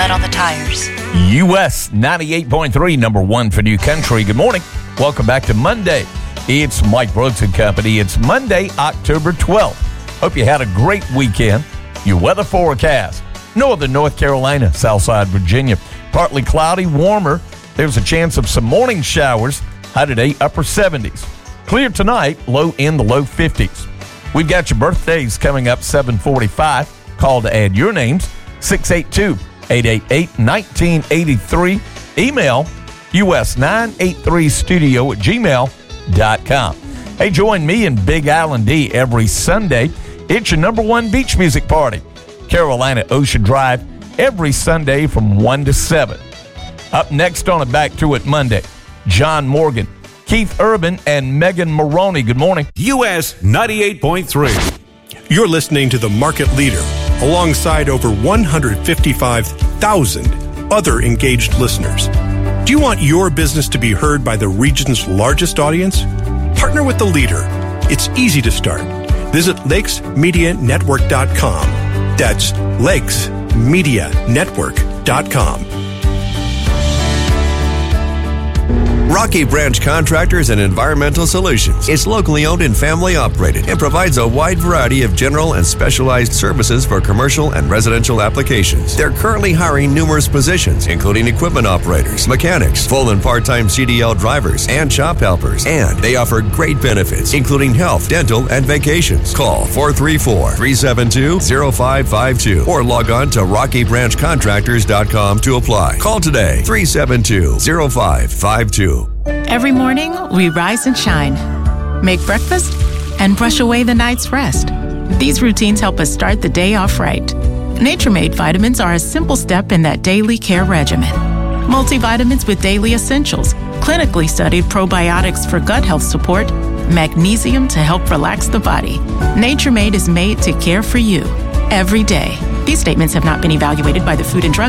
mud on the tires. US 98.3, number one for New Country. Good morning. Welcome back to Monday. It's Mike Brooks and Company. It's Monday, October 12th. Hope you had a great weekend. Your weather forecast. Northern North Carolina, Southside Virginia. Partly cloudy, warmer. There's a chance of some morning showers. High today, upper 70s. Clear tonight, low in the low 50s. We've got your birthdays coming up 7:45. Call to add your names, 682-888-1983. Email us983studio@gmail.com. Hey, join me and Big Island D every Sunday. It's your number one beach music party. Carolina Ocean Drive every Sunday from 1 to 7. Up next on a Back to It Monday, John Morgan, Keith Urban, and Megan Maroney. Good morning. US 98.3. You're listening to the market leader alongside over 155,000 other engaged listeners. Do you want your business to be heard by the region's largest audience? Partner with the leader. It's easy to start. Visit lakesmedianetwork.com. That's lakesmedianetwork.com. Rocky Branch Contractors and Environmental Solutions is locally owned and family operated and provides a wide variety of general and specialized services for commercial and residential applications. They're currently hiring numerous positions, including equipment operators, mechanics, full and part-time CDL drivers, and shop helpers. And they offer great benefits, including health, dental, and vacations. Call 434-372-0552 or log on to rockybranchcontractors.com to apply. Call today, 372-0552. Every morning, we rise and shine, make breakfast, and brush away the night's rest. These routines help us start the day off right. Nature-Made vitamins are a simple step in that daily care regimen. Multivitamins with daily essentials, clinically studied probiotics for gut health support, magnesium to help relax the body. Nature-Made is made to care for you every day. These statements have not been evaluated by the Food and Drug